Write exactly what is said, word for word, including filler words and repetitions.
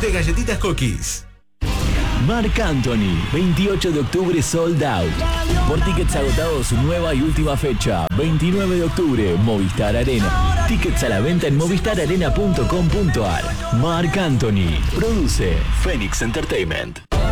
de galletitas Cookies. Marc Anthony, veintiocho de octubre sold out. Por tickets agotados, nueva y última fecha, veintinueve de octubre, Movistar Arena. Tickets a la venta en movistar arena punto com punto ar. Marc Anthony, produce Phoenix Entertainment.